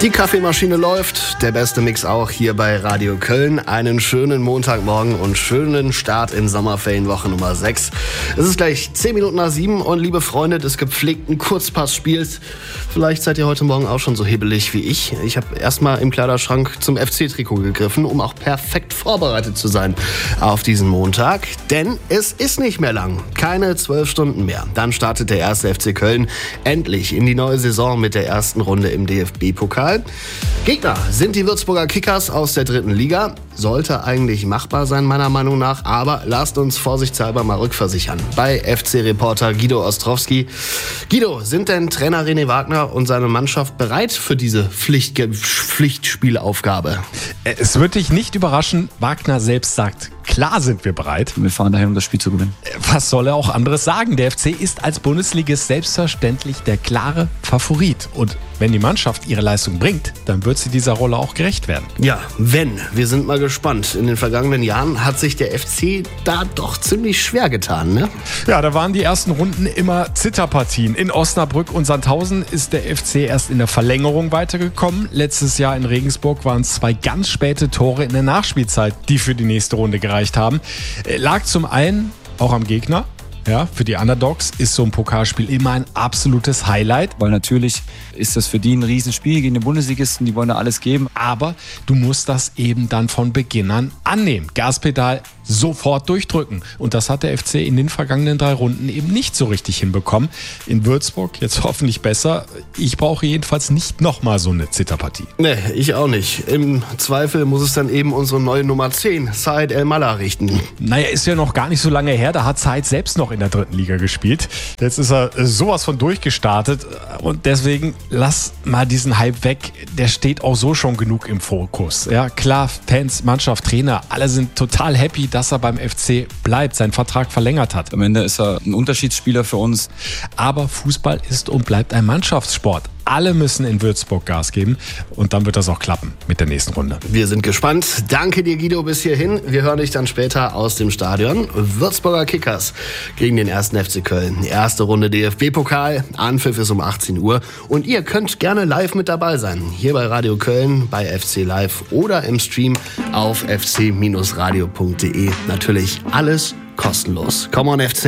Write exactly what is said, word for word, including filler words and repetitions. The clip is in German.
Die Kaffeemaschine läuft, der beste Mix auch hier bei Radio Köln. Einen schönen Montagmorgen und schönen Start in Sommerferienwoche Nummer sechs. Es ist gleich zehn Minuten nach sieben und liebe Freunde des gepflegten Kurzpassspiels, vielleicht seid ihr heute Morgen auch schon so hebelig wie ich. Ich habe erstmal im Kleiderschrank zum F C-Trikot gegriffen, um auch perfekt vorbereitet zu sein auf diesen Montag. Denn es ist nicht mehr lang, keine zwölf Stunden mehr. Dann startet der erste F C Köln endlich in die neue Saison mit der ersten Runde im D F B-Pokal. Gegner sind die Würzburger Kickers aus der dritten Liga. Sollte eigentlich machbar sein, meiner Meinung nach. Aber lasst uns vorsichtshalber mal rückversichern. Bei F C-Reporter Guido Ostrowski. Guido, sind denn Trainer René Wagner und seine Mannschaft bereit für diese Pflicht- Pflichtspielaufgabe? Es wird dich nicht überraschen, Wagner selbst sagt, klar sind wir bereit. Wir fahren dahin, um das Spiel zu gewinnen. Was soll er auch anderes sagen? Der F C ist als Bundesligist selbstverständlich der klare Favorit. Und wenn die Mannschaft ihre Leistung bringt, dann wird sie dieser Rolle auch gerecht werden. Ja, wenn. Wir sind mal gespannt. In den vergangenen Jahren hat sich der F C da doch ziemlich schwer getan, ne? Ja, da waren die ersten Runden immer Zitterpartien. In Osnabrück und Sandhausen ist der F C erst in der Verlängerung weitergekommen. Letztes Jahr in Regensburg waren es zwei ganz späte Tore in der Nachspielzeit, die für die nächste Runde gereicht haben. Lag zum einen auch am Gegner. Ja, für die Underdogs ist so ein Pokalspiel immer ein absolutes Highlight. Weil natürlich ist das für die ein Riesenspiel gegen den Bundesligisten, die wollen da alles geben. Aber du musst das eben dann von Beginn an annehmen. Gaspedal sofort durchdrücken. Und das hat der F C in den vergangenen drei Runden eben nicht so richtig hinbekommen. In Würzburg jetzt hoffentlich besser. Ich brauche jedenfalls nicht nochmal so eine Zitterpartie. Nee, ich auch nicht. Im Zweifel muss es dann eben unsere neue Nummer zehn, Said El-Mallah, richten. Naja, ist ja noch gar nicht so lange her. Da hat Said selbst noch in der dritten Liga gespielt. Jetzt ist er sowas von durchgestartet. Und deswegen lass mal diesen Hype weg. Der steht auch so schon genug im Fokus. Ja, klar, Fans, Mannschaft, Trainer, alle sind total happy, dass er beim F C bleibt, seinen Vertrag verlängert hat. Am Ende ist er ein Unterschiedsspieler für uns. Aber Fußball ist und bleibt ein Mannschaftssport. Alle müssen in Würzburg Gas geben und dann wird das auch klappen mit der nächsten Runde. Wir sind gespannt. Danke dir, Guido, bis hierhin. Wir hören dich dann später aus dem Stadion. Würzburger Kickers gegen den ersten F C Köln. Die erste Runde D F B-Pokal. Anpfiff ist um achtzehn Uhr. Und ihr könnt gerne live mit dabei sein. Hier bei Radio Köln, bei F C Live oder im Stream auf f c Bindestrich radio punkt de. Natürlich alles kostenlos. Come on, F C.